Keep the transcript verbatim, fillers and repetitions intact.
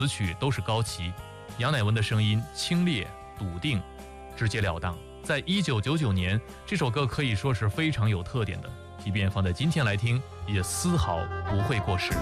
词曲都是高旗，杨乃文的声音清冽笃定，直截了当。在一九九九年，这首歌可以说是非常有特点的，即便放在今天来听，也丝毫不会过时。